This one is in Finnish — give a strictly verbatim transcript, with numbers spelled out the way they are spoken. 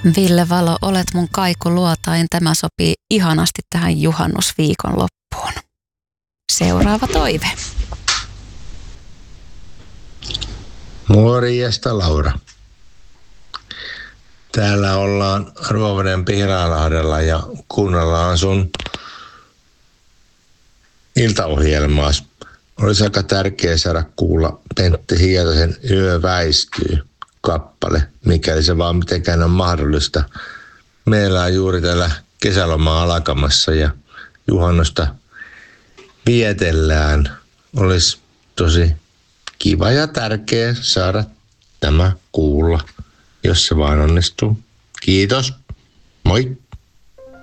Ville Valo, olet mun kaikuluotain. Tämä sopii ihanasti tähän juhannusviikon loppuun. Seuraava toive. Morjesta, Laura. Täällä ollaan Ruoveden Pihlalahdella ja kuunnellaan sun iltaohjelmaas. Olisi aika tärkeää saada kuulla Pentti Hietasen Yö väistyy -kappale, mikäli se vaan mitenkään on mahdollista. Meillä on juuri täällä kesäloma alkamassa ja juhannosta vietellään. Olisi tosi kiva ja tärkeää saada tämä kuulla, jos se vaan onnistuu. Kiitos. Moi.